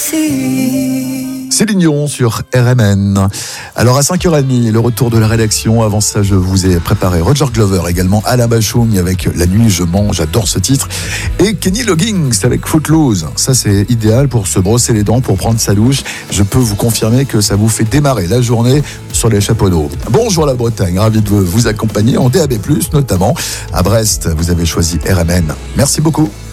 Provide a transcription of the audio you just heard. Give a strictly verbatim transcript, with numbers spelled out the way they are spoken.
ici. Céline Dion sur R M N. Alors à cinq heures trente, le retour de la rédaction. Avant ça, je vous ai préparé Roger Glover, également Alain Bachung avec La nuit je mens, j'adore ce titre. Et Kenny Loggins avec Footloose. Ça, c'est idéal pour se brosser les dents, pour prendre sa douche. Je peux vous confirmer que ça vous fait démarrer la journée sur les chapeaux d'eau. Bonjour la Bretagne, ravi de vous accompagner en D A B plus, notamment à Brest. Vous avez choisi R M N. Merci beaucoup.